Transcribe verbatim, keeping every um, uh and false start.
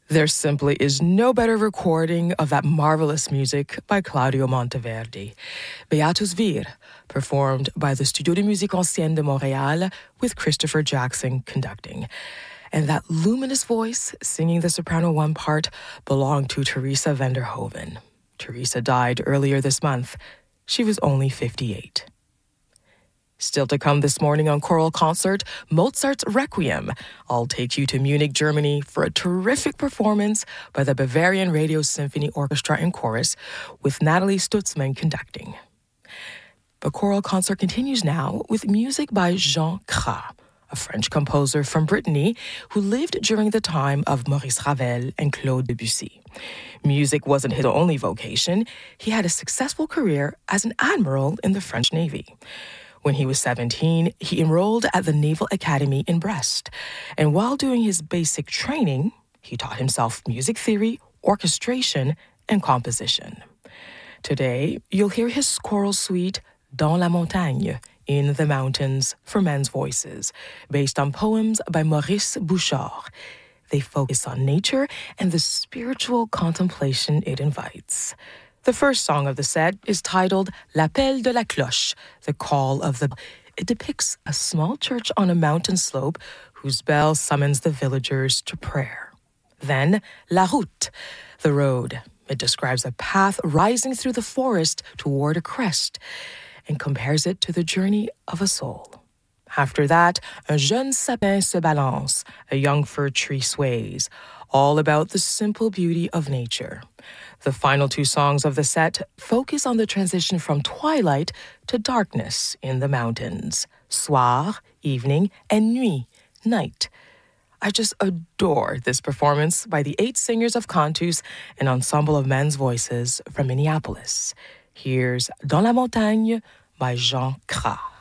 There simply is no better recording of that marvelous music by Claudio Monteverdi. Beatus Vir, performed by the Studio de Musique Ancienne de Montréal with Christopher Jackson conducting. And that luminous voice singing the soprano one part belonged to Teresa Vanderhoven. Teresa died earlier this month. She was only fifty-eight. Still to come this morning on Choral Concert, Mozart's Requiem. I'll take you to Munich, Germany for a terrific performance by the Bavarian Radio Symphony Orchestra and Chorus with Natalie Stutzman conducting. The Choral Concert continues now with music by Jean Cras, a French composer from Brittany who lived during the time of Maurice Ravel and Claude Debussy. Music wasn't his only vocation. He had a successful career as an admiral in the French Navy. When he was seventeen, he enrolled at the Naval Academy in Brest. And while doing his basic training, he taught himself music theory, orchestration, and composition. Today, you'll hear his choral suite, Dans la Montagne, In the Mountains, for men's voices, based on poems by Maurice Bouchard. They focus on nature and the spiritual contemplation it invites. The first song of the set is titled L'Appel de la Cloche, the call of the... It depicts a small church on a mountain slope whose bell summons the villagers to prayer. Then, La Route, the road. It describes a path rising through the forest toward a crest and compares it to the journey of a soul. After that, Un jeune sapin se balance, a young fir tree sways, all about the simple beauty of nature. The final two songs of the set focus on the transition from twilight to darkness in the mountains. Soir, evening, and nuit, night. I just adore this performance by the eight singers of Cantus, an ensemble of men's voices from Minneapolis. Here's Dans la Montagne by Jean Cras.